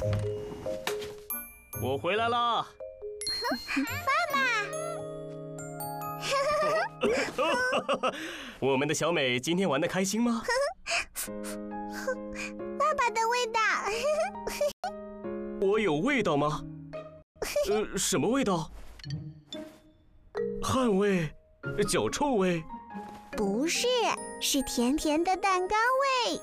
我回来啦！ 爸爸，我们的小美今天玩得开心吗？ 爸爸的味道。 我有味道吗？什么味道？汗味？脚臭味？ 不是，是甜甜的蛋糕味。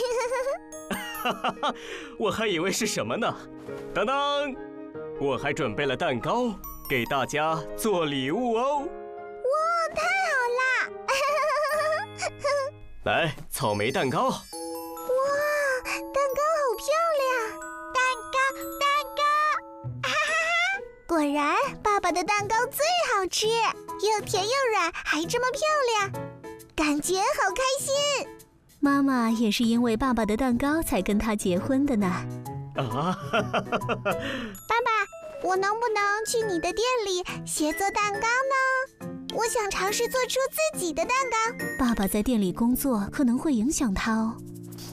我还以为是什么呢？当当，我还准备了蛋糕给大家做礼物哦。 哇，太好啦！ 来，草莓蛋糕。 哇，蛋糕好漂亮！蛋糕！果然，爸爸的蛋糕最好吃，又甜又软，还这么漂亮，感觉好开心。 妈妈也是因为爸爸的蛋糕才跟他结婚的呢。 啊！ 爸爸，我能不能去你的店里学做蛋糕呢？我想尝试做出自己的蛋糕。 爸爸在店里工作可能会影响他哦。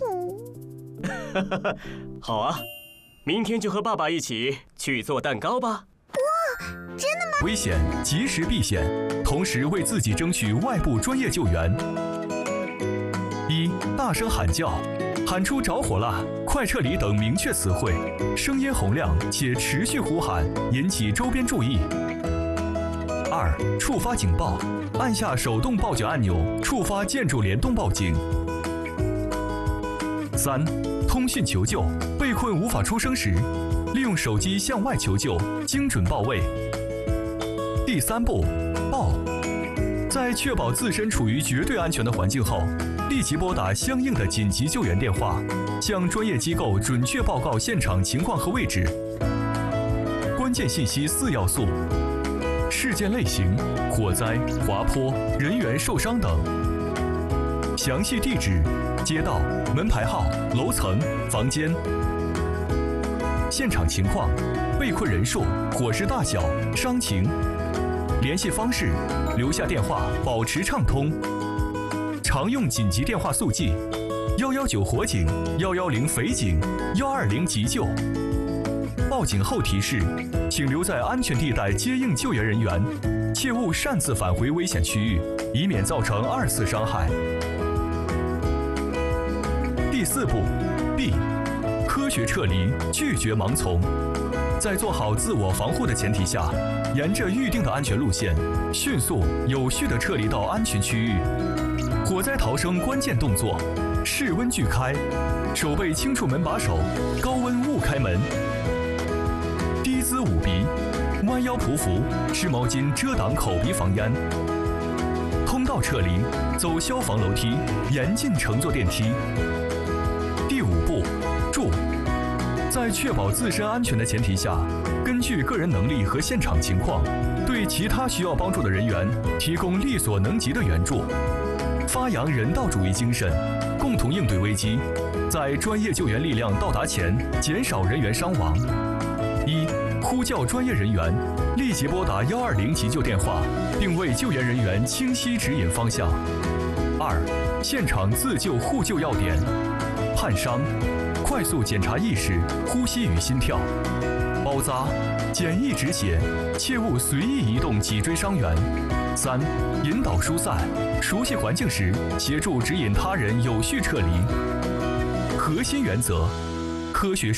好啊，明天就和爸爸一起去做蛋糕吧。 哇，真的吗？ 危险及时避险，同时为自己争取外部专业救援。一、大声喊叫，喊出着火了、快撤离等明确词汇，声音洪亮且持续呼喊，引起周边注意。二、触发警报，按下手动报警按钮，触发建筑联动报警。三、通讯求救，被困无法出声时，利用手机向外求救，精准报位。第三步，报。在确保自身处于绝对安全的环境后，立即拨打相应的紧急救援电话，向专业机构准确报告现场情况和位置。关键信息4要素：事件类型、火灾、滑坡、人员受伤等；详细地址、街道、门牌号、楼层、房间；现场情况、被困人数、火势大小、伤情；联系方式，留下电话，保持畅通。常用紧急电话速记：119火警、110匪警、120急救。报警后提示，请留在安全地带接应救援人员，切勿擅自返回危险区域，以免造成2次伤害。第4步 B， 科学撤离，拒绝盲从。在做好自我防护的前提下，沿着预定的安全路线，迅速有序地撤离到安全区域。火灾逃生关键动作：室温拒开，手背轻触门把手，高温勿开门。低姿捂鼻，弯腰匍匐，湿毛巾遮挡口鼻防烟。通道撤离，走消防楼梯，严禁乘坐电梯。第5步，助。在确保自身安全的前提下，根据个人能力和现场情况，对其他需要帮助的人员提供力所能及的援助。发扬人道主义精神，共同应对危机，在专业救援力量到达前减少人员伤亡。一、呼叫专业人员，立即拨打120急救电话，并为救援人员清晰指引方向。2、现场自救互救要点：判伤，快速检查意识、呼吸与心跳；包扎，简易止血，切勿随意移动脊椎伤员。3、引导疏散，熟悉环境时，协助指引他人有序撤离。核心原则：科学